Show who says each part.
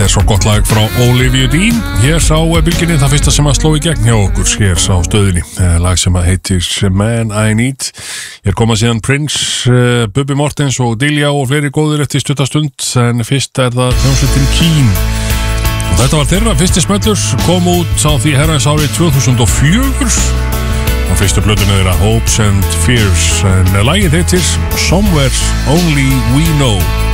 Speaker 1: er svo gott lag frá Olivia Dean. Hér sá bylginni það fyrsta sem að sló í gegn hjá okkur. Hér sá stöðinni. Lag sem að heitir Man I Need. Hér koma síðan Prince, Bubbi Mortens og Dilljá og fleiri góðir eftir stuttastund. En fyrst er það hljómsveitin Keane. Og þetta var þeirra fyrsti smellur. Kom út á því herrans árið 2004. Og fyrstu plötunni þeirra Hopes and Fears. En lagið heitir Somewhere Only We Know.